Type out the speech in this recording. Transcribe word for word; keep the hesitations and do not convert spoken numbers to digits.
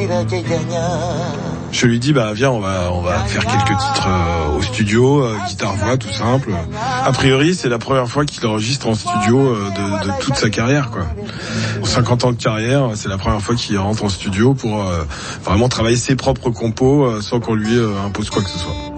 Je lui dis bah viens on va on va faire quelques titres euh, au studio, euh, guitare voix tout simple. A priori c'est la première fois qu'il enregistre en studio euh, de, de toute sa carrière quoi. cinquante ans de carrière, c'est la première fois qu'il rentre en studio pour euh, vraiment travailler ses propres compos euh, sans qu'on lui euh, impose quoi que ce soit.